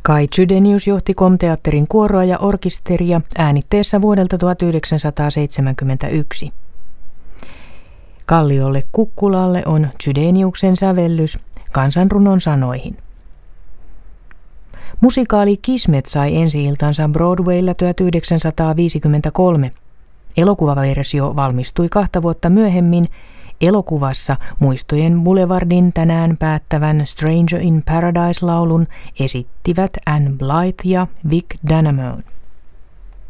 Kai Chydenius johti Komteatterin kuoroa ja orkesteria äänitteessä vuodelta 1971. Kalliolle kukkulalle on Chydeniuksen sävellys kansanrunon sanoihin. Musikaali Kismet sai ensi-iltansa Broadwaylla 1953. Elokuvaversio valmistui 2 vuotta myöhemmin. Elokuvassa Muistojen Boulevardin tänään päättävän Stranger in Paradise-laulun esittivät Ann Blyth ja Vic Danamone.